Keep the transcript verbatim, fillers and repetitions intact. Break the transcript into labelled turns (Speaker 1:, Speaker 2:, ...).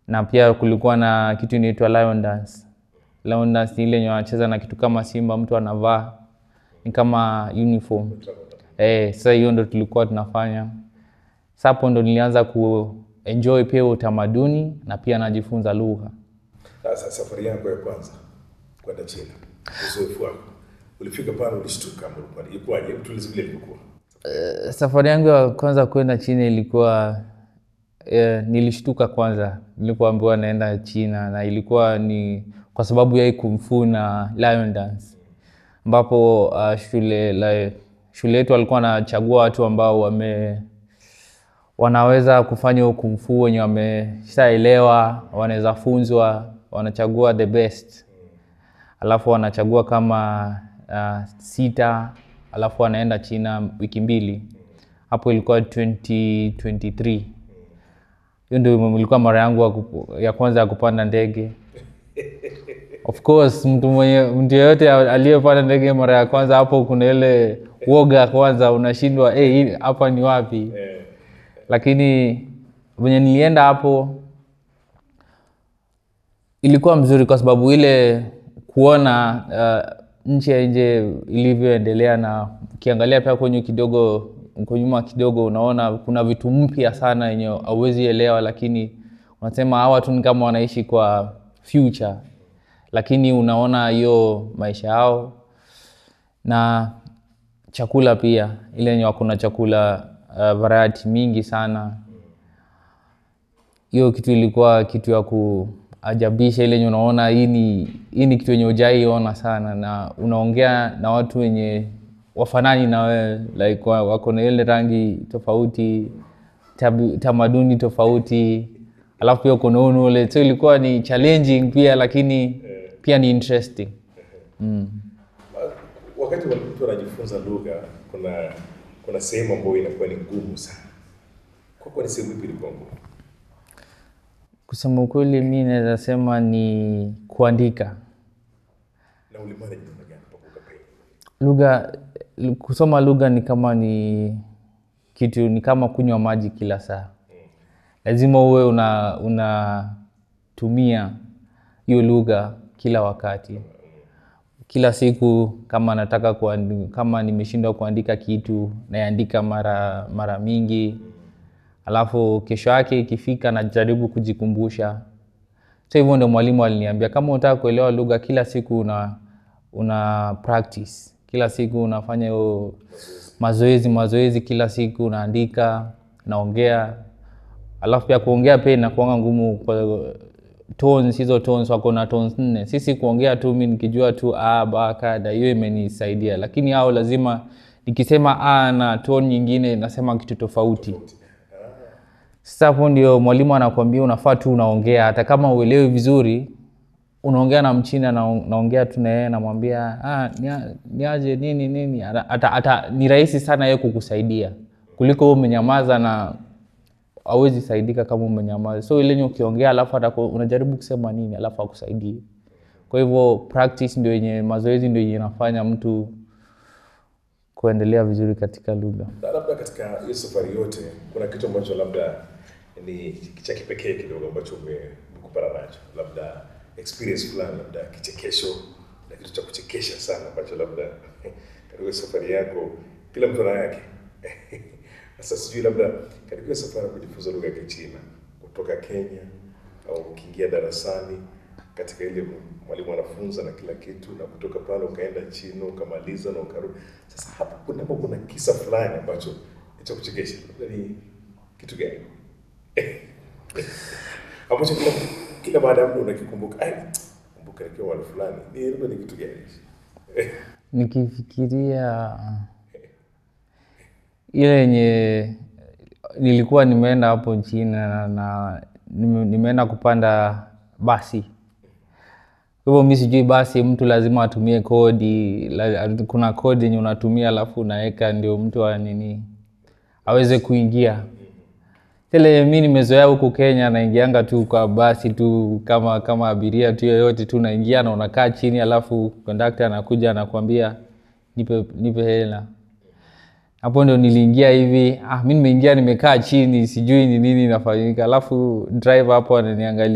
Speaker 1: Na pia kulikuwa na kitu inaitwa lion dance. Lion dance ni ile yenye wanacheza na kitu kama simba, mtu anavaa ni kama uniform. Eh, sasa hiyo ndo tulikuwa tunafanya. Sasa hapo ndo nilianza ku enjoy pia utamaduni na pia najifunza lugha.
Speaker 2: Sasa safari yako ya kwanza kwenda China, uzoefu wako. Ulifika pale ulishtuka mbona ilikuwaje? Tueleze vile ilikuwa.
Speaker 1: Uh, safari yangu ya kwanza kwenda China ilikuwa uh, nilishtuka kwanza nilipoambiwa naenda China, na ilikuwa ni kwa sababu ya kung fu na lion dance. Ambapo uh, shule la shule yetu walikuwa wanachagua watu ambao wame wanaweza kufanya kung fu, wenye wameshaelewa, wanaweza funzwa, wanachagua the best. Alafu wanachagua kama uh, sita, alafu wanaenda China wiki mbili. Hapo ilikuwa twenty twenty-three. Hiyo ndio ilikuwa mara yangu ya kwanza ya kupanda ndege. Of course mtu mwenye mtu yote aliyepanda ndege mara ya kwanza, hapo kuna ile woga kwanza, unashindwa eh hey, hapa ni wapi? Lakini venye nilienda hapo ilikuwa mzuri kwa sababu ile kuona uh, nchi ya nje ilivyoendelea, na ukiangalia pia kwenye kidogo kwa nyuma kidogo unaona kuna vitu mpya sana yenye hauwezi elewa, lakini unasema hawa watu ni kama wanaishi kwa future, lakini unaona hiyo maisha yao. Na chakula pia ile yenye kuna chakula uh, variety mingi sana. Hiyo kitu ilikuwa kitu ya kuajabisha, ile yenye unaona hii ni hii ni kitu yenye hujaiona sana, na unaongea na watu wenye wafanani na wewe, like wako na ile rangi tofauti, tamaduni tofauti, alafu pia kuna ule. So ilikuwa ni challenging pia, lakini pia ni interesting. Mm.
Speaker 2: Wakati mtu anajifunza lugha, kuna kuna sehemu ambayo inakuwa ni ngumu sana. Kwa kwa ni sehemu ipi ilikuwa ngumu?
Speaker 1: Kusema ukweli mimi naweza sema ni kuandika.
Speaker 2: Na ulimanage namna gani mpaka ukapenda?
Speaker 1: Lugha, kusoma lugha ni kama ni kitu, ni kama kunywa maji kila saa. Lazima uwe una unatumia hiyo lugha kila wakati. Kila siku kama nataka kuandika, kama nimeshindwa kuandika kitu naandika mara mara mingi. Alafu kesho yake ikifika najaribu kujikumbusha. So hivyo ndio mwalimu aliniambia, kama unataka kuelewa lugha kila siku una una practice. Kila siku unafanya hiyo mazoezi mazoezi kila siku, unaandika, naongea. Alafu pia kuongea pia inakuwa ngumu kwa tones, hizo tones wako na tones nne. Sisi kuongea tu mimi nikijua tu a ba ka da, hiyo imenisaidia. Lakini hao lazima nikisema a na tone nyingine nasema kitu tofauti. Sasa hapo ndio mwalimu anakuambia unafaa tu unaongea, hata kama uelewi vizuri unaongea na Mchina na naongea tu na yeye, namwambia ah ni aje nini nini, hata hata ni rahisi sana yeye kukusaidia kuliko wewe umenyamaza na hauwezi saidika kama umenyamaza. So ile ukiongea alafu hata unajaribu kusema nini alafu akusaidie. Kwa hivyo practice ndio yenye, mazoezi ndio yenye inafanya mtu kuendelea vizuri katika lugha.
Speaker 2: Labda katika hiyo safari yote kuna kitu ambacho labda ni cha kipekee kidogo ambacho umekupata nacho, labda experience fulani, labda kichekesho na kitu cha kuchekesha sana ambacho labda katika safari yako kila mtu ana yake. Sasa sijui labda katika safari ya kujifunza lugha ya Kichina kutoka Kenya au ukiingia darasani katika ile mwalimu anafunza na kila kitu, na kutoka pale ukaenda China ukamaliza na ukarudi. Sasa hapo kuna kuna kisa fulani ambacho cha kuchekesha, labda ni kitu gani? Ambacho kila kila baada ya muda unakikumbuka, ai kumbuka nikiwa wale fulani, ni labda ni kitu gani?
Speaker 1: Nikifikiria ile yenye nilikuwa nimeenda hapo China na, na nimeenda kupanda basi. Kwa hivyo mimi sijui basi mtu lazima atumie kodi, kuna kodi yenye unatumia alafu unaweka ndio mtu wa nini aweze kuingia. Tele mimi nimezoea huko Kenya naingianga tu kwa basi tu kama kama abiria tu yoyote tu, naingia na unakaa chini alafu conductor anakuja anakuambia nipe nipe hela. Hapo ndio niliingia hivi, ah mimi nimeingia nimekaa chini sijui ni nini inafanyika, alafu driver hapo ananiangalia.